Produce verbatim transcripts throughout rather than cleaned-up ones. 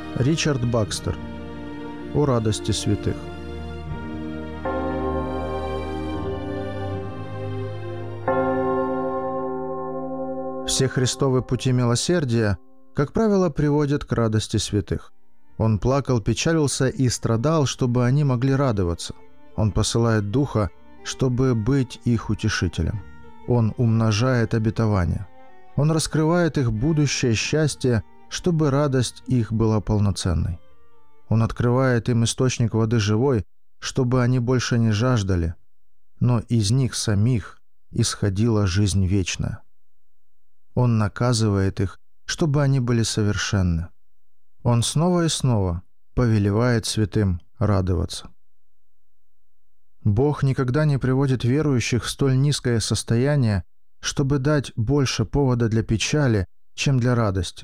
Ричард Бакстер. О радости святых. Все Христовы пути милосердия, как правило, приводят к радости святых. Он плакал, печалился и страдал, чтобы они могли радоваться. Он посылает Духа, чтобы быть их утешителем. Он умножает обетования. Он раскрывает их будущее счастье, чтобы радость их была полноценной. Он открывает им источник воды живой, чтобы они больше не жаждали, но из них самих исходила жизнь вечная. Он наказывает их, чтобы они были совершенны. Он снова и снова повелевает святым радоваться. Бог никогда не приводит верующих в столь низкое состояние, чтобы дать больше повода для печали, чем для радости.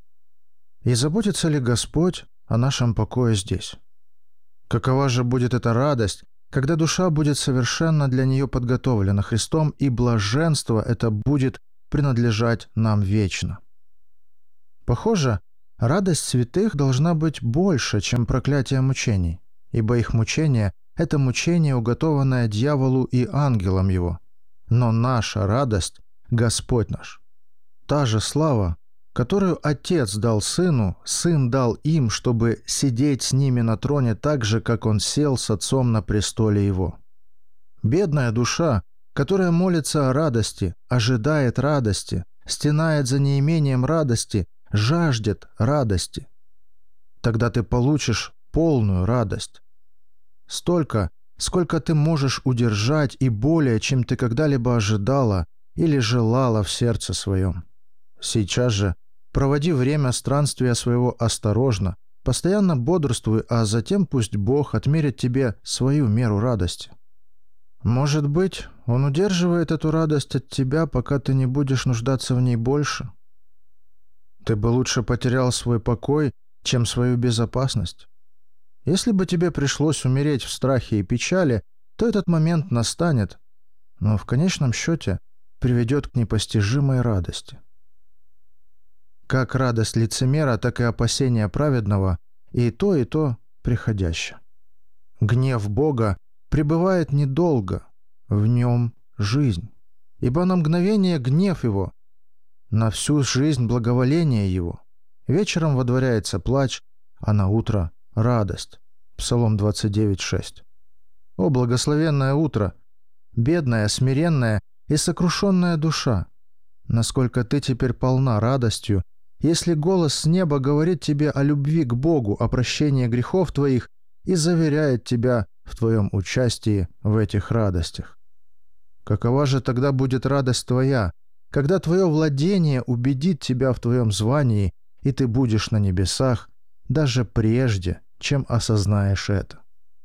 И заботится ли Господь о нашем покое здесь? Какова же будет эта радость, когда душа будет совершенно для нее подготовлена Христом, и блаженство это будет принадлежать нам вечно? Похоже, радость святых должна быть больше, чем проклятие мучений, ибо их мучение – это мучение, уготованное дьяволу и ангелам его. Но наша радость – Господь наш. Та же слава, которую Отец дал Сыну, Сын дал им, чтобы сидеть с ними на троне так же, как Он сел с Отцом на престоле Его. Бедная душа, которая молится о радости, ожидает радости, стенает за неимением радости, жаждет радости. Тогда ты получишь полную радость. Столько, сколько ты можешь удержать, и более, чем ты когда-либо ожидала или желала в сердце своем. Сейчас же проводи время странствия своего осторожно, постоянно бодрствуй, а затем пусть Бог отмерит тебе свою меру радости. Может быть, Он удерживает эту радость от тебя, пока ты не будешь нуждаться в ней больше? Ты бы лучше потерял свой покой, чем свою безопасность. Если бы тебе пришлось умереть в страхе и печали, то этот момент настанет, но в конечном счете приведет к непостижимой радости. Как радость лицемера, так и опасение праведного, и то, и то приходяще. Гнев Бога пребывает недолго, в нем жизнь, ибо на мгновение гнев Его, на всю жизнь благоволение Его. Вечером водворяется плач, а на утро радость. Псалом двадцать девять шесть. О, благословенное утро! Бедная, смиренная и сокрушенная душа! Насколько ты теперь полна радостью, если голос с неба говорит тебе о любви к Богу, о прощении грехов твоих и заверяет тебя в твоем участии в этих радостях. Какова же тогда будет радость твоя, когда твое владение убедит тебя в твоем звании, и ты будешь на небесах даже прежде, чем осознаешь это?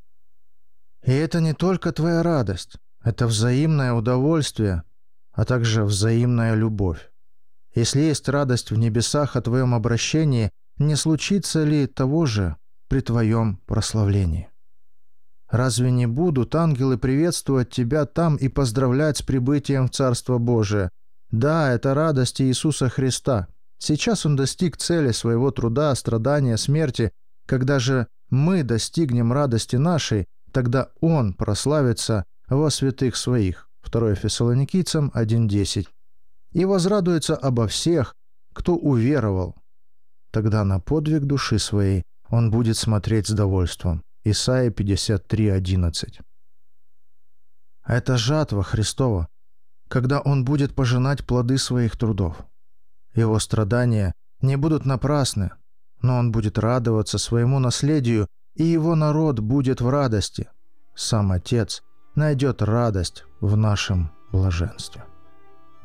И это не только твоя радость, это взаимное удовольствие, а также взаимная любовь. Если есть радость в небесах о твоем обращении, не случится ли того же при твоем прославлении? Разве не будут ангелы приветствовать тебя там и поздравлять с прибытием в Царство Божие? Да, это радость Иисуса Христа. Сейчас Он достиг цели своего труда, страдания, смерти. Когда же мы достигнем радости нашей, тогда Он прославится во святых Своих. второе Фессалоникийцам один десять. И возрадуется обо всех, кто уверовал. Тогда на подвиг души своей Он будет смотреть с довольством. Исайя пятьдесят три одиннадцать. Это жатва Христова, когда Он будет пожинать плоды своих трудов. Его страдания не будут напрасны, но Он будет радоваться своему наследию, и Его народ будет в радости. Сам Отец найдет радость в нашем блаженстве.